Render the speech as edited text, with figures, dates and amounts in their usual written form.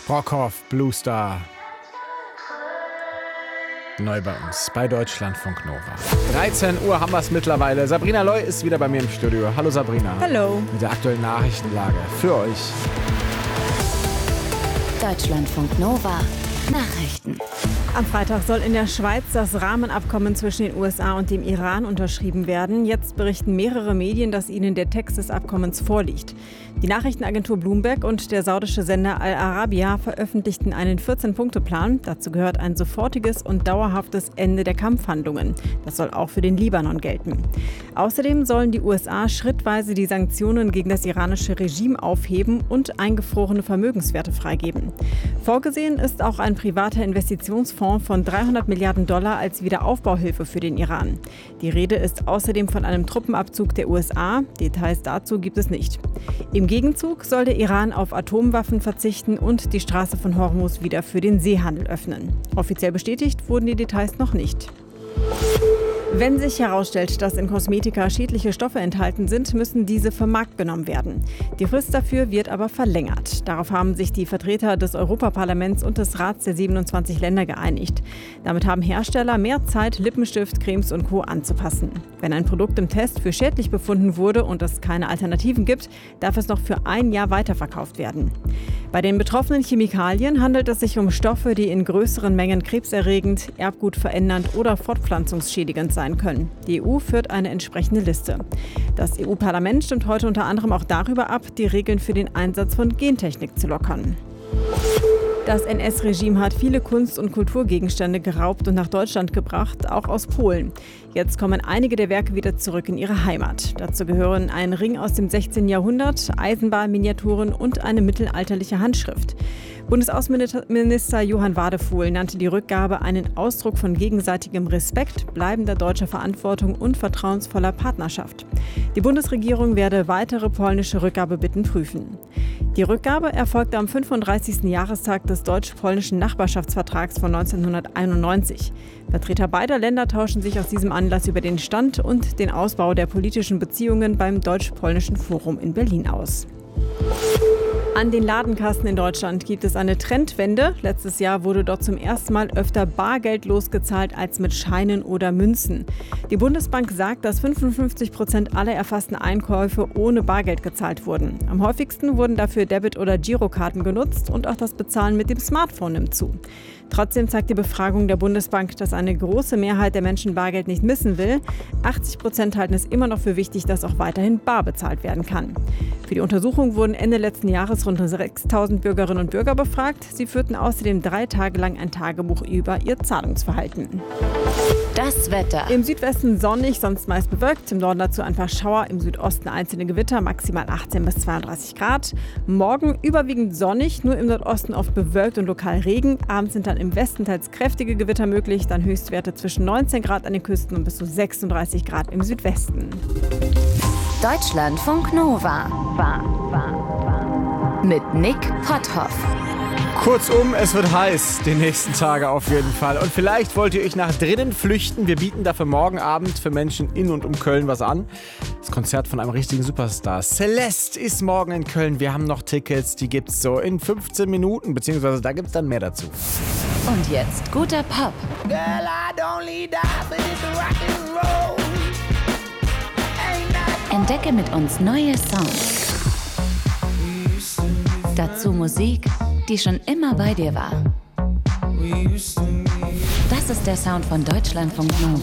Brockhoff, Blue Star. Neu bei uns, bei Deutschlandfunk Nova. 13 Uhr haben wir es mittlerweile. Sabrina Loy ist wieder bei mir im Studio. Hallo Sabrina. Hallo. Mit der aktuellen Nachrichtenlage für euch. Deutschlandfunk Nova. Nachrichten. Am Freitag soll in der Schweiz das Rahmenabkommen zwischen den USA und dem Iran unterschrieben werden. Jetzt berichten mehrere Medien, dass ihnen der Text des Abkommens vorliegt. Die Nachrichtenagentur Bloomberg und der saudische Sender Al Arabiya veröffentlichten einen 14-Punkte-Plan. Dazu gehört ein sofortiges und dauerhaftes Ende der Kampfhandlungen. Das soll auch für den Libanon gelten. Außerdem sollen die USA schrittweise die Sanktionen gegen das iranische Regime aufheben und eingefrorene Vermögenswerte freigeben. Vorgesehen ist auch ein privater Investitionsfonds von $300 Milliarden als Wiederaufbauhilfe für den Iran. Die Rede ist außerdem von einem Truppenabzug der USA. Details dazu gibt es nicht. Im Gegenzug soll der Iran auf Atomwaffen verzichten und die Straße von Hormuz wieder für den Seehandel öffnen. Offiziell bestätigt wurden die Details noch nicht. Wenn sich herausstellt, dass in Kosmetika schädliche Stoffe enthalten sind, müssen diese vom Markt genommen werden. Die Frist dafür wird aber verlängert. Darauf haben sich die Vertreter des Europaparlaments und des Rats der 27 Länder geeinigt. Damit haben Hersteller mehr Zeit, Lippenstift, Cremes und Co. anzupassen. Wenn ein Produkt im Test für schädlich befunden wurde und es keine Alternativen gibt, darf es noch für ein Jahr weiterverkauft werden. Bei den betroffenen Chemikalien handelt es sich um Stoffe, die in größeren Mengen krebserregend, erbgutverändernd oder fortpflanzungsschädigend sein können. Die EU führt eine entsprechende Liste. Das EU-Parlament stimmt heute unter anderem auch darüber ab, die Regeln für den Einsatz von Gentechnik zu lockern. Das NS-Regime hat viele Kunst- und Kulturgegenstände geraubt und nach Deutschland gebracht, auch aus Polen. Jetzt kommen einige der Werke wieder zurück in ihre Heimat. Dazu gehören ein Ring aus dem 16. Jahrhundert, Eisenbahnminiaturen und eine mittelalterliche Handschrift. Bundesaußenminister Johann Wadefuhl nannte die Rückgabe einen Ausdruck von gegenseitigem Respekt, bleibender deutscher Verantwortung und vertrauensvoller Partnerschaft. Die Bundesregierung werde weitere polnische Rückgabebitten prüfen. Die Rückgabe erfolgte am 35. Jahrestag des deutsch-polnischen Nachbarschaftsvertrags von 1991. Vertreter beider Länder tauschen sich aus diesem Anlass über den Stand und den Ausbau der politischen Beziehungen beim Deutsch-Polnischen Forum in Berlin aus. An den Ladenkassen in Deutschland gibt es eine Trendwende. Letztes Jahr wurde dort zum ersten Mal öfter Bargeld losgezahlt als mit Scheinen oder Münzen. Die Bundesbank sagt, dass 55% aller erfassten Einkäufe ohne Bargeld gezahlt wurden. Am häufigsten wurden dafür Debit- oder Girokarten genutzt und auch das Bezahlen mit dem Smartphone nimmt zu. Trotzdem zeigt die Befragung der Bundesbank, dass eine große Mehrheit der Menschen Bargeld nicht missen will. 80% halten es immer noch für wichtig, dass auch weiterhin bar bezahlt werden kann. Für die Untersuchung wurden Ende letzten Jahres rund 6.000 Bürgerinnen und Bürger befragt. Sie führten außerdem 3 Tage lang ein Tagebuch über ihr Zahlungsverhalten. Das Wetter. Im Südwesten sonnig, sonst meist bewölkt. Im Norden dazu ein paar Schauer, im Südosten einzelne Gewitter, maximal 18 bis 32 Grad. Morgen überwiegend sonnig, nur im Nordosten oft bewölkt und lokal Regen. Abends sind dann im Westen teils kräftige Gewitter möglich, dann Höchstwerte zwischen 19 Grad an den Küsten und bis zu 36 Grad im Südwesten. Deutschlandfunk Nova. Mit Nick Potthoff. Kurzum, es wird heiß, die nächsten Tage auf jeden Fall. Und vielleicht wollt ihr euch nach drinnen flüchten. Wir bieten dafür morgen Abend für Menschen in und um Köln was an. Das Konzert von einem richtigen Superstar. Celeste ist morgen in Köln. Wir haben noch Tickets, die gibt's so in 15 Minuten, beziehungsweise da gibt's dann mehr dazu. Und jetzt guter Pop. Girl, I'd only die for this rock and roll. Entdecke mit uns neue Songs. Dazu Musik, die schon immer bei dir war. Das ist der Sound von Deutschlandfunk Nova.